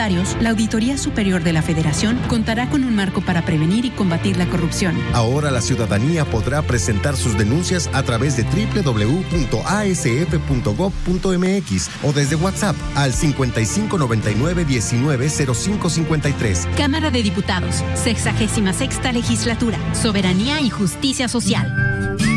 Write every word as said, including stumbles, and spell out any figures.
parlamentarios, la Auditoría Superior de la Federación contará con un marco para prevenir y combatir la corrupción. Ahora la ciudadanía podrá presentar sus denuncias a través de doble u doble u doble u punto a s f punto gob punto m x o desde WhatsApp al cincuenta y cinco noventa y nueve diecinueve cero cinco cincuenta y tres. Cámara de Diputados, sexagésima sexta legislatura, Soberanía y Justicia Social.